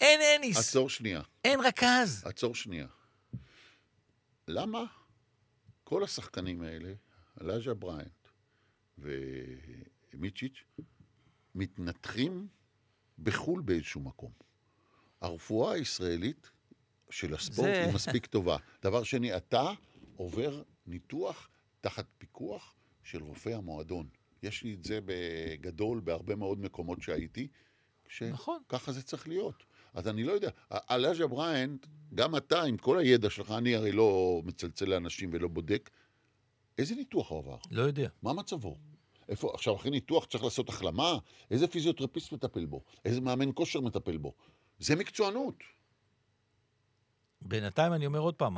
אין אניס. עצור שנייה. אין רכז. עצור שנייה. למה כל השחקנים האלה, אלאג'ה בריינט ומיצ'יץ', מתנתחים בחול באיזשהו מקום? הרפואה הישראלית של הספורט היא מספיק טובה. דבר שני, אתה עובר ניתוח תחת פיקוח של רופא המועדון. יש לי את זה בגדול בהרבה מאוד מקומות שהייתי, נכון. ככה זה צריך להיות. אז אני לא יודע, אלאג'ה בריינט, גם אתה עם כל הידע שלך, אני הרי לא מצלצל לאנשים ולא בודק, איזה ניתוח הוא עבר? לא יודע. מה מצבו? איפה, עכשיו אחרי ניתוח צריך לעשות החלמה? איזה פיזיותרפיסט מטפל בו? איזה מאמן כושר מטפל בו? זה מקצוענות. בינתיים אני אומר עוד פעם,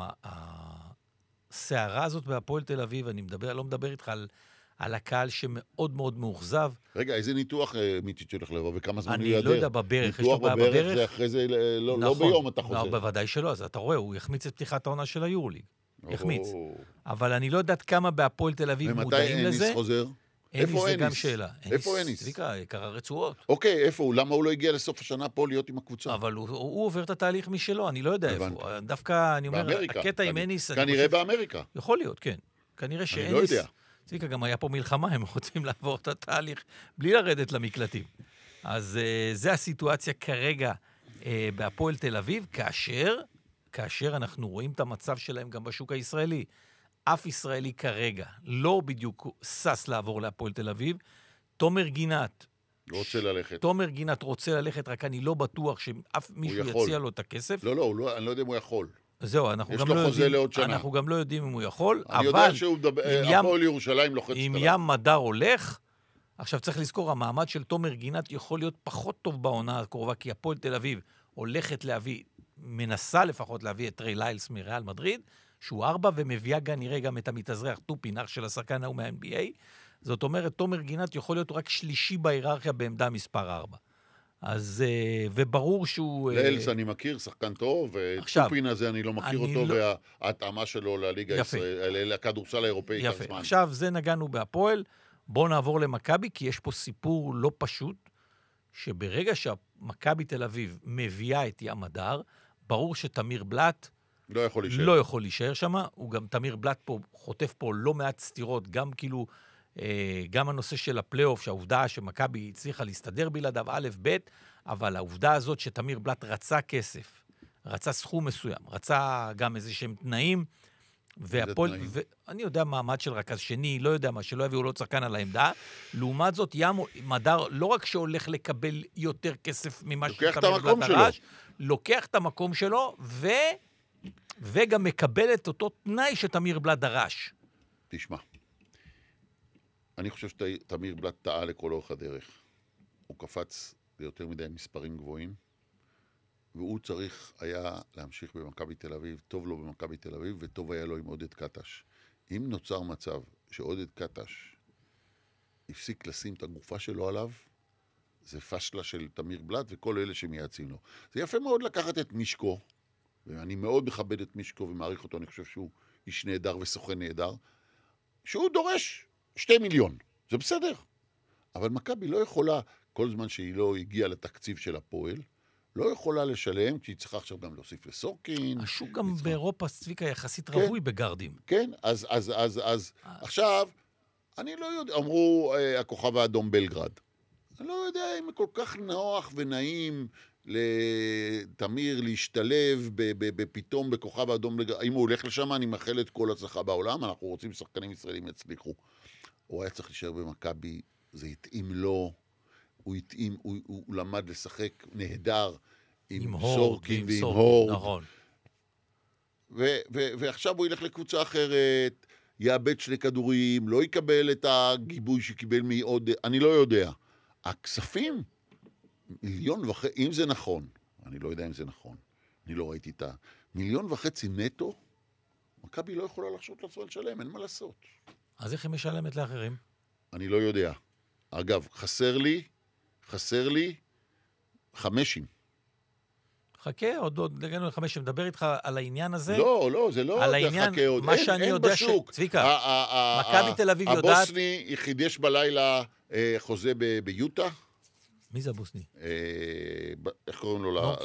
הסערה הזאת בהפועל תל אביב, אני לא מדבר איתך על הקהל שמאוד מאוד מאוכזב. רגע, איזה ניתוח מיצ'יץ' הולך לבוא, וכמה זמן הוא יעדר? אני לא יודע, בברך, יש לו ניתוח בעיה בברך, זה אחרי זה, לא ביום אתה חוזר. בוודאי שלא, אז אתה רואה, הוא יחמיץ את פתיחת העונה של היורליג. יחמיץ. אבל אני לא יודעת כמה בהפועל תל אביב מודעים לזה. ומתי אניס חוזר? איפה אניס? זה גם שאלה. איפה אניס? צביקה, יקר הרצועות. אוקיי, איפה הוא? למה הוא לא הגיע לסוף השנה פה להיות עם הקבוצה? אבל הוא עובר את התהליך משלו, אני לא יודע איפה. דווקא, אני אומר, הקטע עם אניס... כנראה באמריקה. יכול להיות, כן. כנראה שאניס... אני לא יודע. צביקה, גם היה פה מלחמה, הם רוצים לעבור את התהליך בלי לרדת למקלטים. אז זה הסיטואציה כרגע בהפועל תל אביב, כאשר אנחנו רואים את המצב שלהם גם בשוק הישראלי. אף ישראלי כרגע לא בדיוק סס לעבור להפועל תל אביב. תומר גינת רוצה ללכת, רק אני לא בטוח שאף מישהו יציע לו את הכסף. לא, אני לא יודע אם הוא יכול. זהו, אנחנו גם לא יודעים אם הוא יכול, אני יודע שהפועל ירושלים לוחצת עליו. אם ים מדר הולך, עכשיו צריך לזכור, המעמד של תומר גינת יכול להיות פחות טוב בעונה הקרובה, כי הפועל תל אביב הולכת להביא, מנסה לפחות להביא את ריי ליילס מריאל מדריד, שהוא 4, ומביאה נראה גם את המתאזרח טופינח של השחקן ההוא מה-NBA. זאת אומרת, תומר גינת יכול להיות רק שלישי בהיררכיה בעמדה מספר 4. אז, וברור שהוא... ליילס אני מכיר, שחקן טוב, וטופין הזה אני לא מכיר אותו, וההתאמה שלו לליגה הישראלית, לכדורסל האירופאי. יפה, עכשיו זה נגענו בהפועל, בואו נעבור למכבי, כי יש פה סיפור לא פשוט, שברגע שמכבי תל אביב מביאה את ים הדר, ברור שתמיר בלט לא יכול להישאר שם, הוא גם תמיר בלט פה, חוטף פה לא מעט סתירות, גם כאילו, גם הנושא של הפלייאוף, שהעובדה שמכבי הצליחה להסתדר בלעדיו א' ב', אבל העובדה הזאת שתמיר בלט רצה כסף, רצה סכום מסוים, רצה גם איזה שהם תנאים, ואני יודע מעמד של רכז שני, לא יודע מה, שלא יביאו לו צרכן על העמדה, לעומת זאת ים מדר לא רק שהולך לקבל יותר כסף ממה שתמיר בלט דרש, לוקח את המקום שלו, וגם מקבל את אותו תנאי שתמיר בלט דרש. תשמע, אני חושב שתמיר בלט טעה לכל אורך הדרך. הוא קפץ ליותר מדי מספרים גבוהים, והוא צריך היה להמשיך במכבי תל אביב, טוב לו במכבי תל אביב, וטוב היה לו עם עודד קטש. אם נוצר מצב שעודד קטש הפסיק לשים את הגופה שלו עליו, זה פשלה של תמיר בלט וכל אלה שמייעצים לו. זה יפה מאוד לקחת את מישקו, ואני מאוד מכבד את מישקו ומעריך אותו, אני חושב שהוא איש נהדר וסוכן נהדר, שהוא דורש 2 מיליון, זה בסדר. אבל מכבי לא יכולה, כל זמן שהיא לא הגיעה לתקציב של הפועל, לא יכולה לשלם, כי היא צריכה עכשיו גם להוסיף לסורקין. השוק גם באירופה, צביקה, יחסית רווי בגרדים. כן, אז עכשיו, אני לא יודע, אמרו הכוכב האדום בלגרד. אני לא יודע אם כל כך נוח ונעים לתמיר להשתלב פתאום בכוכב האדום. אם הוא הולך לשם, אני מאחל את כל הצלחה בעולם, אנחנו רוצים שחקנים ישראלים יצליחו. הוא היה צריך להישאר במכבי, זה התאים לו, הוא התאים, הוא למד לשחק נהדר עם סורקין ועם הורד. נכון. ועכשיו הוא ילך לקבוצה אחרת, יאבד 2 כדורים, לא יקבל את הגיבוי שקיבל מעוד, אני לא יודע. הכספים, 1.5 מיליון, אם זה נכון, אני לא יודע אם זה נכון, אני לא ראיתי את 1.5 מיליון נטו, מכבי לא יכולה לחשוב לעצמה לשלם, אין מה לעשות. אז איך היא משלמת לאחרים? אני לא יודע. אגב, חסר לי 5. חכה, עוד הגענו ל5, שמדבר איתך על העניין הזה. לא, זה לא חכה עוד. מה שאני יודע צביקה, מכבי תל אביב יודעת... הבוסני חידש בלילה חוזה ביוטה. מי זה הבוסני? איך קוראים לו?